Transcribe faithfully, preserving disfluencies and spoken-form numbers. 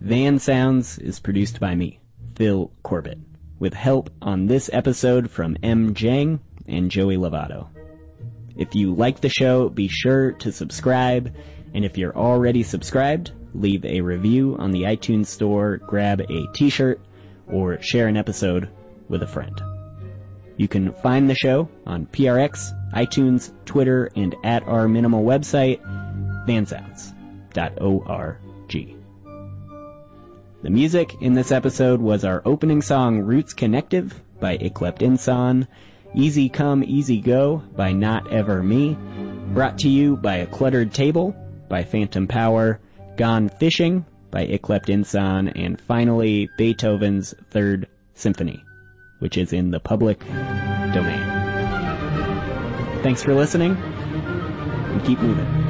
Van Sounds is produced by me, Phil Corbett, with help on this episode from M. Jang and Joey Lovato. If you like the show, be sure to subscribe, and if you're already subscribed, leave a review on the iTunes store, grab a t-shirt, or share an episode with a friend. You can find the show on P R X, iTunes, Twitter, and at our minimal website, van sounds dot org. The music in this episode was our opening song, Roots Connective, by Yclept Insan, Easy Come, Easy Go, by Not Ever Me, brought to you by A Cluttered Table, by Phantom Power, Gone Fishing, by Yclept Insan, and finally, Beethoven's Third Symphony, which is in the public domain. Thanks for listening, and keep moving.